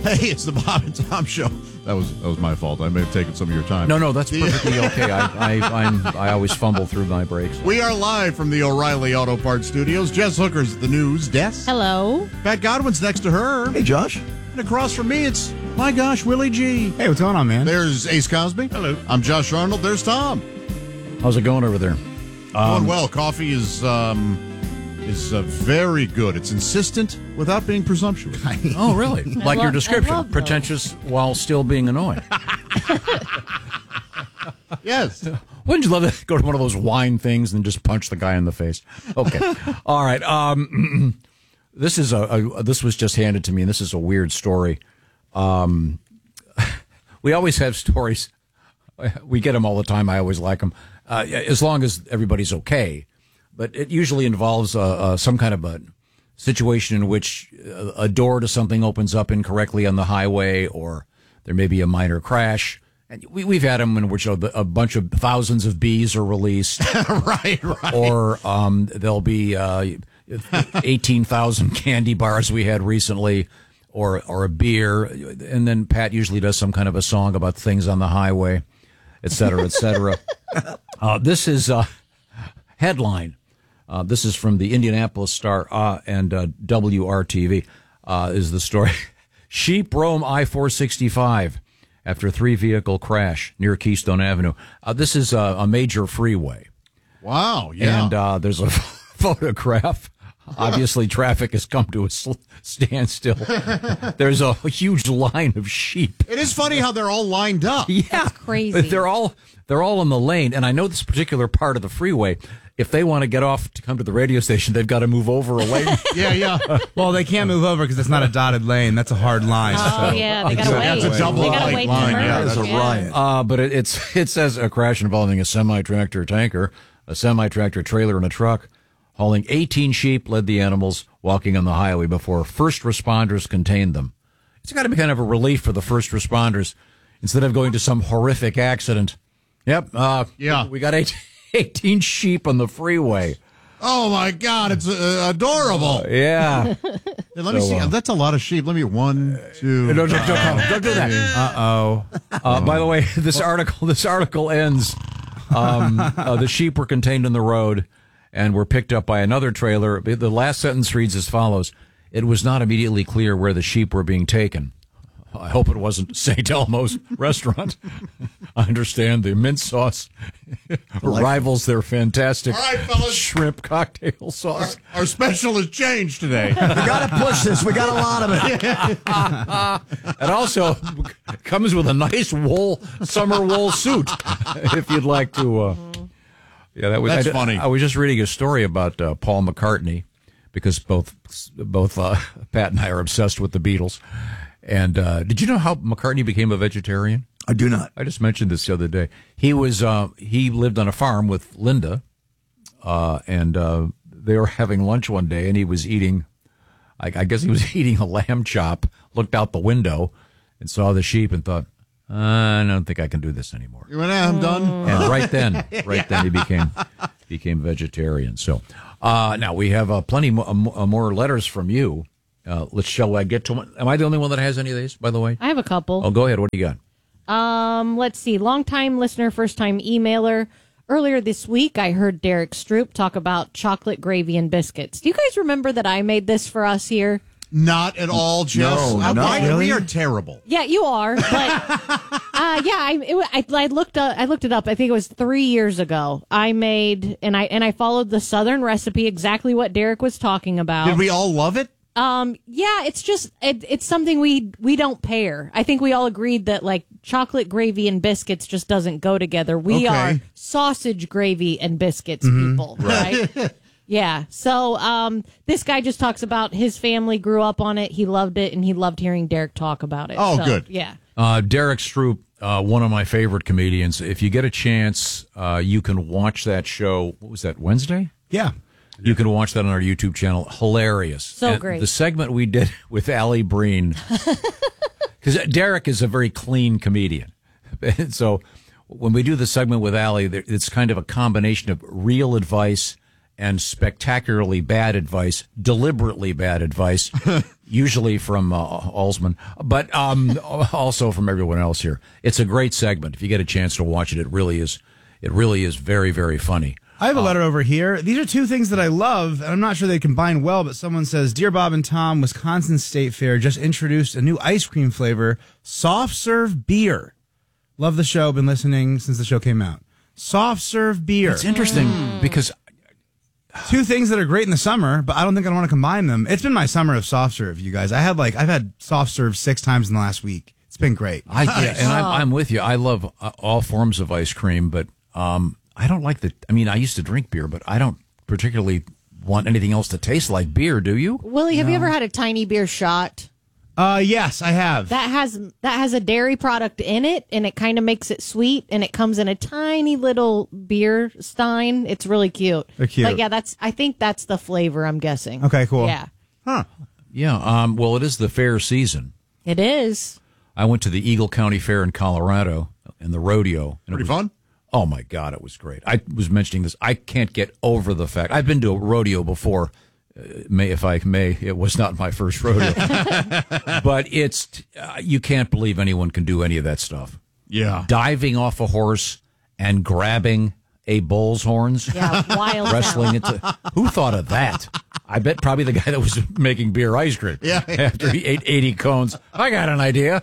Hey, it's the Bob and Tom Show. That was my fault. I may have taken some of your time. No, that's perfectly okay. I always fumble through my breaks. We are live from the O'Reilly Auto Parts Studios. Jess Hooker's at the news desk. Hello. Pat Godwin's next to her. Hey, Josh. And across from me, it's, my gosh, Willie G. Hey, what's going on, man? There's Ace Cosby. Hello. I'm Josh Arnold. There's Tom. How's it going over there? Going well. Coffee is very good. It's insistent without being presumptuous. Oh, really? Like your description. love those. Pretentious while still being annoying. Yes. Wouldn't you love to go to one of those wine things and just punch the guy in the face? Okay. All right. This was just handed to me, and this is a weird story. We always have stories. We get them all the time. I always like them, as long as everybody's okay. But it usually involves some kind of a situation in which a door to something opens up incorrectly on the highway, or there may be a minor crash. And we've had them in which a bunch of thousands of bees are released. Right. Or there'll be 18,000 candy bars we had recently, or a beer. And then Pat usually does some kind of a song about things on the highway, et cetera, et cetera. This is a headline. This is from the Indianapolis Star and WRTV is the story. Sheep roam I-465 after 3-vehicle crash near Keystone Avenue. This is a major freeway. Wow, yeah. And there's a photograph. Obviously, traffic has come to a standstill. There's a huge line of sheep. It is funny how they're all lined up. Yeah, That's crazy. They're all in the lane, and I know this particular part of the freeway. If they want to get off to come to the radio station, they've got to move over a lane. Yeah. Well, they can't move over because it's not a dotted lane. That's a hard line. Oh, yeah, they gotta wait. That's a double They gotta wait line. for Yeah, hers. that's a riot. But it says a crash involving a semi-tractor tanker, a semi-tractor trailer, and a truck hauling 18 sheep led the animals walking on the highway before first responders contained them. It's got to be kind of a relief for the first responders instead of going to some horrific accident. Yep. We got 18 sheep on the freeway. Oh, my God. It's adorable. Yeah. Hey, let me see. That's a lot of sheep. Let me 1, 2. Don't do that. Uh-oh. By the way, this article ends. The sheep were contained in the road and were picked up by another trailer. The last sentence reads as follows: "It was not immediately clear where the sheep were being taken." I hope it wasn't St. Elmo's restaurant. I understand the mint sauce rivals their fantastic All right, fellas. shrimp cocktail sauce. Our special has changed today. We got to push this. We got a lot of it. It also comes with a nice summer wool suit, if you'd like to. Yeah, That's funny. I was just reading a story about Paul McCartney, because both Pat and I are obsessed with the Beatles. And did you know how McCartney became a vegetarian? I do not. I just mentioned this the other day. He lived on a farm with Linda, and they were having lunch one day, and he was eating. I guess he was eating a lamb chop. Looked out the window and saw the sheep and thought, I don't think I can do this anymore. You went, I'm done. And right then he became vegetarian. So now we have plenty more letters from you. Shall I get to one? Am I the only one that has any of these, by the way? I have a couple. Oh, go ahead. What do you got? Let's see. Long-time listener, first-time emailer. Earlier this week, I heard Derek Stroop talk about chocolate gravy and biscuits. Do you guys remember that I made this for us here? Not at all, Jess. No, not really. We are terrible. Yeah, you are. But I looked it up. I think it was 3 years ago. I made and I followed the Southern recipe, exactly what Derek was talking about. Did we all love it? Yeah, it's just it's something we don't pair. I think we all agreed that like chocolate gravy and biscuits just doesn't go together. We are sausage gravy and biscuits people, right? Yeah. So this guy just talks about his family grew up on it. He loved it, and he loved hearing Derek talk about it. Oh, so, good. Yeah. Derek Stroop, one of my favorite comedians. If you get a chance, you can watch that show. What was that, Wednesday? Yeah. You can watch that on our YouTube channel. Hilarious. So great. The segment we did with Allie Breen, because Derek is a very clean comedian. And so when we do the segment with Allie, it's kind of a combination of real advice and spectacularly bad advice, deliberately bad advice, usually from Alsman, but also from everyone else here. It's a great segment. If you get a chance to watch it, it really is very, very funny. I have a letter over here. These are two things that I love, and I'm not sure they combine well, but someone says, Dear Bob and Tom, Wisconsin State Fair just introduced a new ice cream flavor, soft serve beer. Love the show. Been listening since the show came out. Soft serve beer. It's interesting because two things that are great in the summer, but I don't think I want to combine them. It's been my summer of soft serve, you guys. I've had soft serve 6 times in the last week. It's been great. I'm with you. I love all forms of ice cream, but I don't like I used to drink beer, but I don't particularly want anything else to taste like beer. Do you? Willie, have you ever had a tiny beer shot? Yes, I have. That has a dairy product in it, and it kind of makes it sweet, and it comes in a tiny little beer stein. It's really cute. They're cute. But yeah, I think that's the flavor, I'm guessing. Okay, cool. Yeah. Huh. Yeah. Well, it is the fair season. It is. I went to the Eagle County Fair in Colorado and the rodeo. And Pretty fun? Oh, my God, it was great. I was mentioning this. I can't get over the fact. I've been to a rodeo before. If I may, it was not my first rodeo. But you can't believe anyone can do any of that stuff. Yeah. Diving off a horse and grabbing a bull's horns. Yeah, wild. Wrestling into. Who thought of that? I bet probably the guy that was making beer ice cream. Yeah. After he ate 80 cones. I got an idea.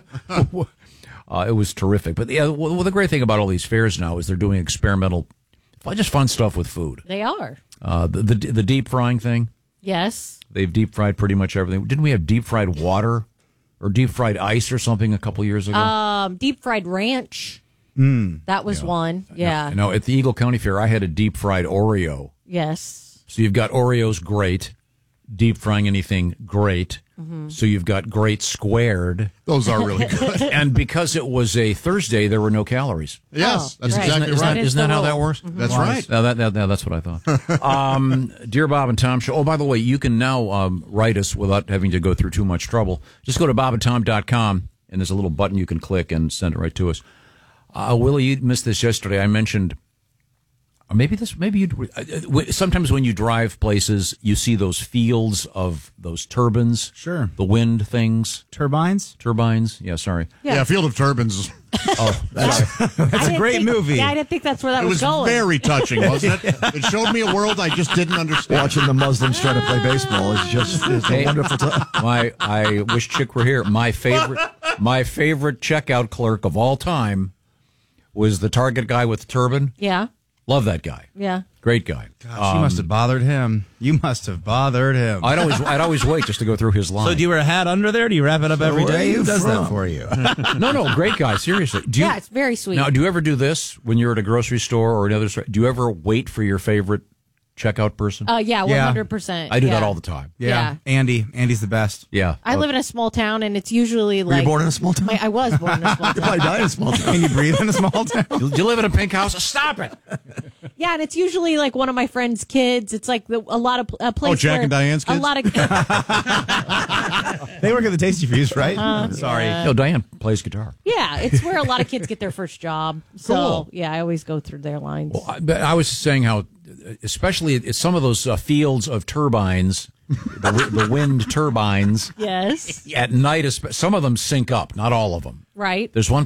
It was terrific. But well, the great thing about all these fairs now is they're doing experimental, just fun stuff with food. They are. The deep frying thing. Yes. They've deep fried pretty much everything. Didn't we have deep fried water or deep fried ice or something a couple years ago? Deep fried ranch. That was one. Yeah. No, at the Eagle County Fair, I had a deep fried Oreo. Yes. So you've got Oreos, great. Deep frying anything, great. Mm-hmm. So you've got great squared. Those are really good. And because it was a Thursday, there were no calories. Yes, that's right. exactly right. Isn't that how that works? Mm-hmm. That's right. That's what I thought. Dear Bob and Tom Show. Oh, by the way, you can now write us without having to go through too much trouble. Just go to bobandtom.com, and there's a little button you can click and send it right to us. Willie, you missed this yesterday. I mentioned, sometimes when you drive places, you see those fields of those turbines. Sure. The wind things. Turbines? Yeah, sorry. Yeah, Field of Turbines. Oh, That's a great movie. Yeah, I didn't think that's where that It was going. very touching, wasn't it? It showed me a world I just didn't understand. Watching the Muslims try to play baseball is just a wonderful time. I wish Chick were here. My favorite checkout clerk of all time was the Target guy with the turban. Yeah. Love that guy. Yeah. Great guy. Gosh, you must have bothered him. You must have bothered him. I'd always wait just to go through his line. So do you wear a hat under there? Do you wrap it up every day? Who does that for you? No, great guy. Seriously. Yeah, it's very sweet. Now, do you ever do this when you're at a grocery store or another store? Do you ever wait for your favorite checkout person? Yeah, 100%. I do that all the time. Yeah. Andy's the best. Yeah. I live in a small town, and it's usually Were like... you born in a small town? I was born in a small You probably town. died in a small town. Can you breathe in a small town? Do you live in a pink house? Stop it. Yeah, and it's usually like one of my friend's kids. It's like a lot of a place. Oh, Jack where and Diane's kids? A lot of They work at the Tasty Fuse, right? Sorry. No, Diane plays guitar. yeah, it's where a lot of kids get their first job. So Cool. yeah, I always go through their lines. But I was saying how, especially at some of those fields of turbines, the wind turbines, Yes, at night, some of them sync up, not all of them. right. There's one